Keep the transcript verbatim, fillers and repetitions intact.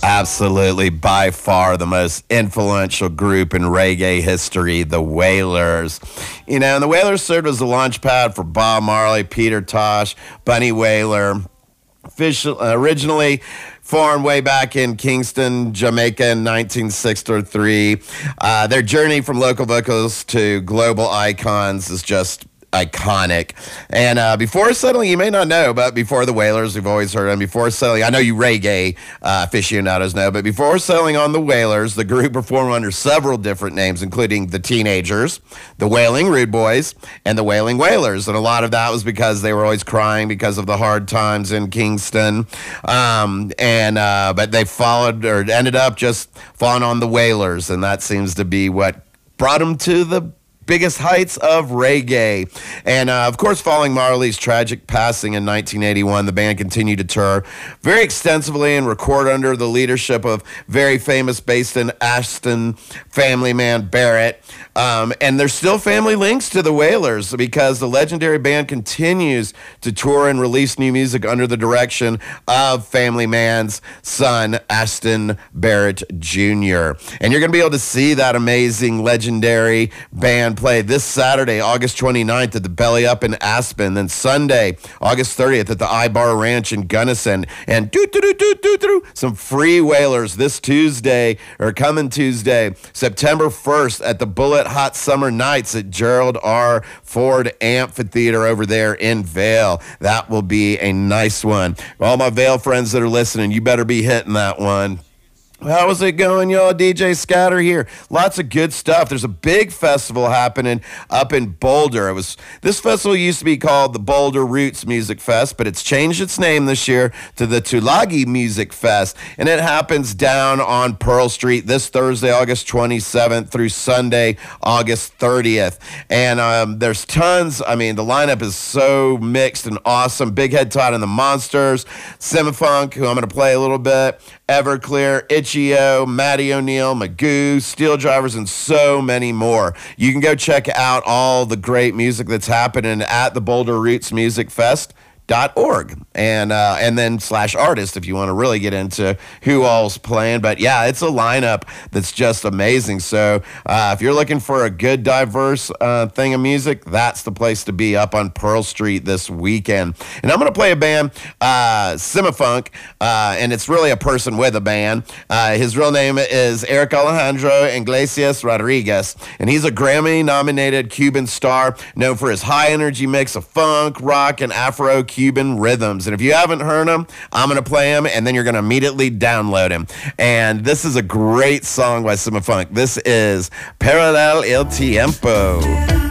Absolutely, by far the most influential group in reggae history, the Wailers. You know, and the Wailers served as the launch pad for Bob Marley, Peter Tosh, Bunny Wailer. Official, uh, originally formed way back in Kingston, Jamaica in nineteen sixty-three. Uh, their journey from local vocals to global icons is just iconic. And uh, before settling, you may not know, but before the Wailers, we've always heard them. Before settling, I know you reggae uh, aficionados know, but before settling on the Wailers, the group performed under several different names, including the Teenagers, the Wailing Rude Boys, and the Wailing Wailers. And a lot of that was because they were always crying because of the hard times in Kingston. Um, and uh, but they followed or ended up just falling on the Wailers, and that seems to be what brought them to the biggest heights of reggae. And uh, of course, following Marley's tragic passing in nineteen eighty-one, the band continued to tour very extensively and record under the leadership of very famous based in Ashton family man Barrett. Um, and there's still family links to the Wailers because the legendary band continues to tour and release new music under the direction of family man's son, Ashton Barrett Junior And you're going to be able to see that amazing, legendary band play this Saturday, August twenty-ninth at the Belly Up in Aspen, then Sunday, August thirtieth at the I-Bar Ranch in Gunnison, and doo doo doo doo doo doo some free Wailers this Tuesday, or coming Tuesday, September first at the Bullet Hot Summer Nights at Gerald R. Ford Amphitheater over there in Vail. That will be a nice one. All my Vail friends that are listening, you better be hitting that one. How is it going, y'all? D J Scatter here. Lots of good stuff. There's a big festival happening up in Boulder. It was this festival used to be called the Boulder Roots Music Fest, but it's changed its name this year to the Tulagi Music Fest, and it happens down on Pearl Street this Thursday, August twenty-seventh through Sunday, August thirtieth. And um, there's tons. I mean, the lineup is so mixed and awesome. Big Head Todd and the Monsters, Simifunk, who I'm going to play a little bit, Everclear, Itch.io, Matty O'Neill, Magoo, Steel Drivers, and so many more. You can go check out all the great music that's happening at the Boulder Roots Music Fest. Dot org and uh, and then slash artist if you want to really get into who all's playing. But yeah, it's a lineup that's just amazing. So uh, if you're looking for a good diverse uh, thing of music, that's the place to be up on Pearl Street this weekend. And I'm going to play a band, uh, Simifunk, uh, and it's really a person with a band. Uh, his real name is Eric Alejandro Iglesias Rodriguez, and he's a Grammy-nominated Cuban star known for his high-energy mix of funk, rock, and Afro Cuban rhythms. And if you haven't heard him, I'm going to play him, and then you're going to immediately download him. And this is a great song by Simifunk. This is Paralel El Tiempo.